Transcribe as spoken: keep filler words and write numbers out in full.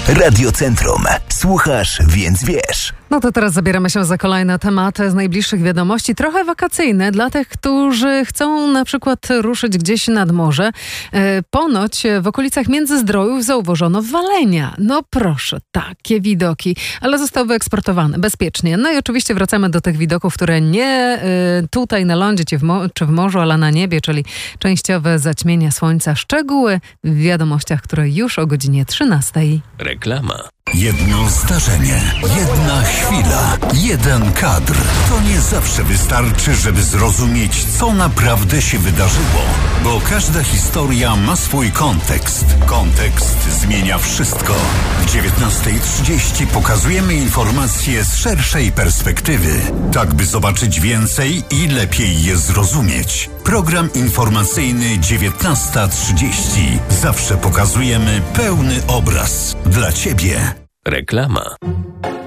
Radiocentrum. Słuchasz, więc wiesz. No to teraz zabieramy się za kolejne tematy z najbliższych wiadomości, trochę wakacyjne dla tych, którzy chcą na przykład ruszyć gdzieś nad morze. E, ponoć w okolicach Międzyzdrojów zauważono walenia. No proszę, takie widoki, ale zostały wyeksportowane bezpiecznie. No i oczywiście wracamy do tych widoków, które nie e, tutaj na lądzie czy w, mo- czy w morzu, ale na niebie, czyli częściowe zaćmienia słońca. Szczegóły w wiadomościach, które już o godzinie trzynastej. Reklama. Jedno zdarzenie, jedna chwila, jeden kadr. To nie zawsze wystarczy, żeby zrozumieć, co naprawdę się wydarzyło. Bo każda historia ma swój kontekst. Kontekst zmienia wszystko. W dziewiętnasta trzydzieści pokazujemy informacje z szerszej perspektywy. Tak, by zobaczyć więcej i lepiej je zrozumieć. Program informacyjny dziewiętnasta trzydzieści. Zawsze pokazujemy pełny obraz. Dla Ciebie. Reklama.